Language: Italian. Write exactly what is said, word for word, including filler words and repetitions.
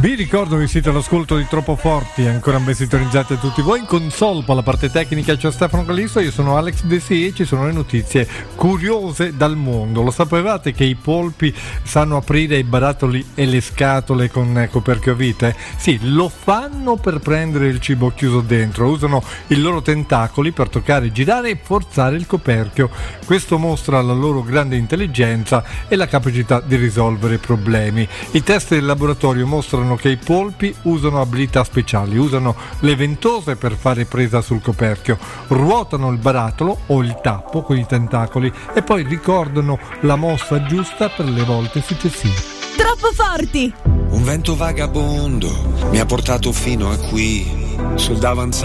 Vi ricordo che siete all'ascolto di Troppo Forti, ancora ben sintonizzati a tutti voi. In console per la parte tecnica c'è Stefano Callisto, io sono Alex De Sì e ci sono le notizie curiose dal mondo. Lo sapevate che i polpi sanno aprire i barattoli e le scatole con coperchio a vite? Sì, lo fanno per prendere il cibo chiuso dentro, usano i loro tentacoli per toccare, girare e forzare il coperchio. Questo mostra la loro grande intelligenza e la capacità di risolvere problemi. I test del laboratorio mostrano che i polpi usano abilità speciali, usano le ventose per fare presa sul coperchio, ruotano il barattolo o il tappo con i tentacoli e poi ricordano la mossa giusta per le volte successive. Troppo Forti! Un vento vagabondo mi ha portato fino a qui, sul davanzale